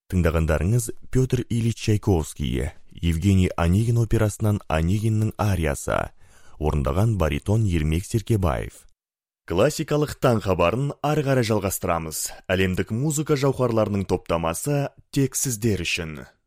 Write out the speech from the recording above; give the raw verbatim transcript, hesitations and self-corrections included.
Тыңдағандарыңыз Петр Ильич Чайковский, Евгений Онегин операсынан Онегиннің ариясы, орындаған баритон Ермек Серкебаев. Классикалық таң хабарын ары қарай жалғастырамыз. Әлемдік музыка жауһарларының топтамасы тек сіздер үшін.